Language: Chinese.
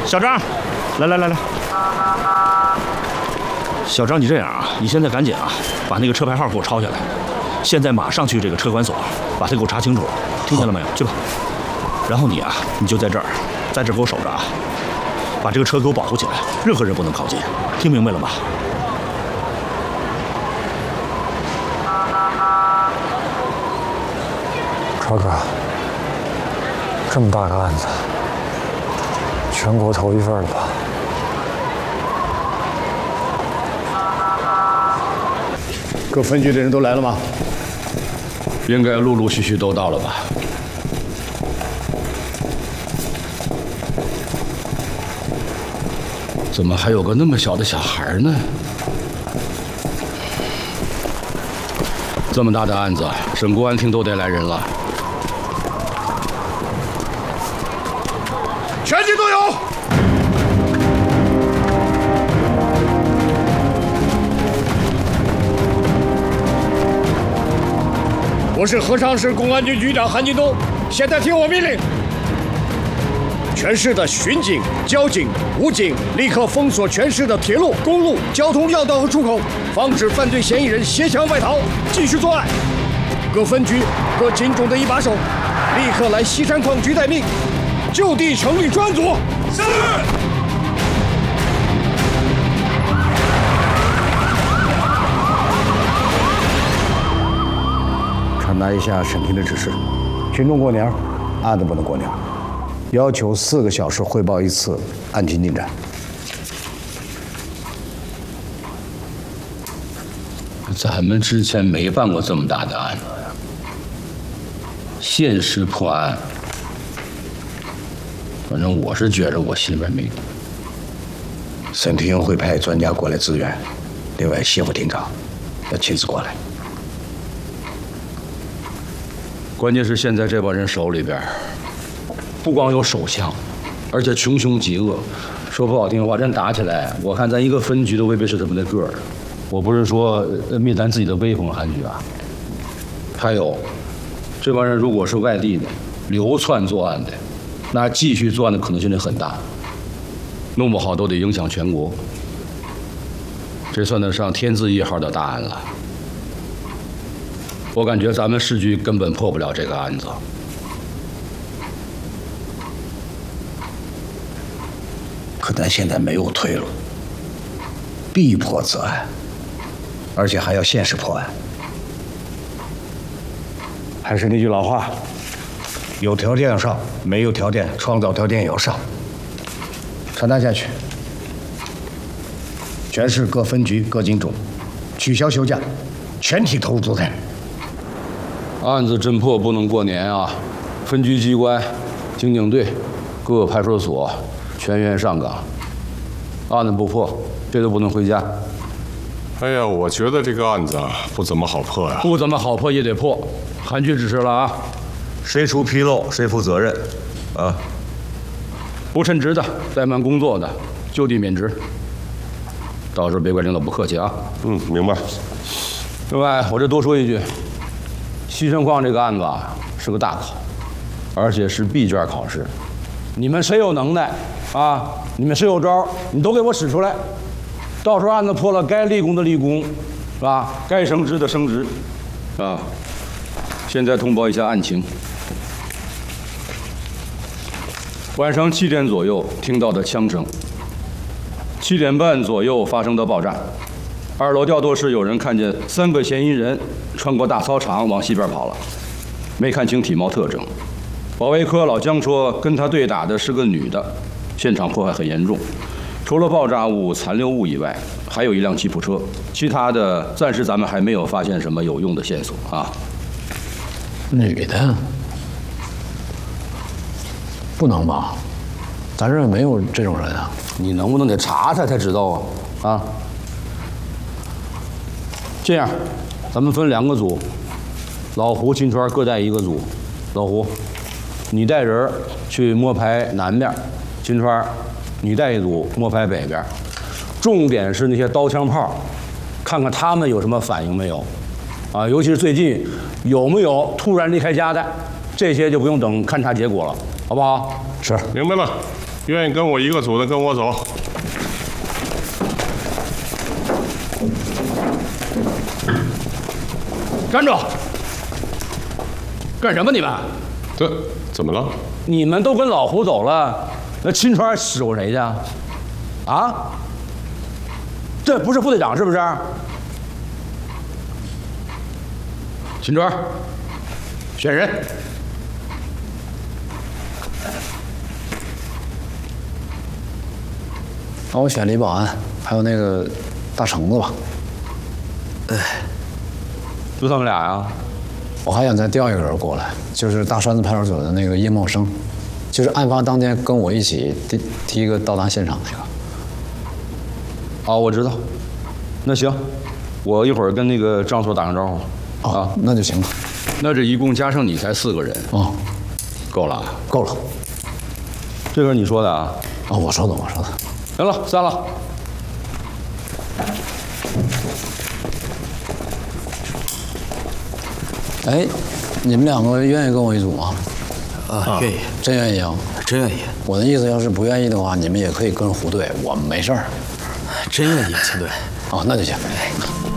小张，来。小张，你这样啊，你现在赶紧啊，把那个车牌号给我抄下来，现在马上去这个车管所，把它给我查清楚，听见了没有？去吧。然后你啊，你就在这儿给我守着啊，把这个车给我保护起来，任何人不能靠近，听明白了吗？ 超哥，这么大个案子，全国头一份了吧？ 各分局的人都来了吗？ 应该陆陆续续都到了吧？怎么还有个那么小的小孩呢？这么大的案子，省公安厅都得来人了。 全体都有。我是合昌市公安局局长韩金东，现在听我命令，全市的巡警、交警、武警立刻封锁全市的铁路、公路、交通要道和出口，防止犯罪嫌疑人携枪外逃，继续作案。各分局、各警种的一把手，立刻来西山矿局待命，就地成立专案组。是。传达一下审庭的指示：群众过年，案子不能过年，要求4个小时汇报一次案情进展。 咱们之前没办过这么大的案子呀，限时破案。反正我是觉着我心里边没底。 审庭会派专家过来支援，另外谢副庭长要亲自过来。 关键是现在这帮人手里边，不光有手枪，而且穷凶极恶。说不好听话，真打起来，我看咱一个分局都未必是这么的个儿。我不是说灭咱自己的威风，韩局啊。还有，这帮人如果是外地的流窜作案的，那继续作案的可能性就很大，弄不好都得影响全国。这算得上天字1号的大案了。我感觉咱们市局根本破不了这个案子。 可咱现在没有退路，必破此案，而且还要限时破案。还是那句老话，有条件要上，没有条件创造条件也要上。传达下去，全市各分局、各警种取消休假，全体投入作战。 案子侦破不能过年啊！分局机关、刑警队、各派出所全员上岗。案子不破，这都不能回家。 哎呀，我觉得这个案子啊不怎么好破呀。 不怎么好破也得破，韩局指示了啊！ 谁出纰漏谁负责任，啊！ 不称职的、怠慢工作的，就地免职。到时候别怪领导不客气啊。 明白。 另外，我这多说一句。西山矿这个案子啊是个大考，而且是闭卷考试。你们谁有能耐啊？你们谁有招，你都给我使出来。到时候案子破了，该立功的立功，是吧？该升职的升职，啊。现在通报一下案情。晚上7点左右听到的枪声，7点半左右发生的爆炸。2楼调度室有人看见3个嫌疑人穿过大操场往西边跑了，没看清体貌特征。保卫科老姜说，跟他对打的是个女的，现场破坏很严重。除了爆炸物、残留物以外，还有一辆吉普车，其他的暂时咱们还没有发现什么有用的线索啊。 女的？不能吧？咱这儿没有这种人啊。 你能不能得查查才知道啊？啊？这样，咱们分2个组，老胡、金川各带1个组。老胡，你带人去摸排南边；金川，你带一组摸排北边。重点是那些刀枪炮，看看他们有什么反应没有，啊，尤其是最近有没有突然离开家的，这些就不用等勘察结果了，好不好？ 是，明白了。 愿意跟我一个组的跟我走。 站住！干什么你们？ 这怎么了？ 你们都跟老胡走了，那秦川使唤谁去？啊？这不是副队长是不是？秦川，选人。 那我选李保安，还有那个大橙子吧。 就他们俩呀？ 我还想再调一个人过来，就是大栓子派出所的那个叶茂生，就是案发当天跟我一起第一个到达现场那个。 哦，我知道。那行，我一会儿跟那个张所打声招呼。 啊，那就行了。 那这一共加上你才4个人。 哦， 够了。 够了。 这个是你说的啊？ 啊，我说的。 行了，散了。 哎，你们2个愿意跟我一组吗？ 啊，愿意， 真愿意啊？ 真愿意。 我的意思，要是不愿意的话，你们也可以跟胡队，我没事儿。 真愿意，秦队。 哦，那就行。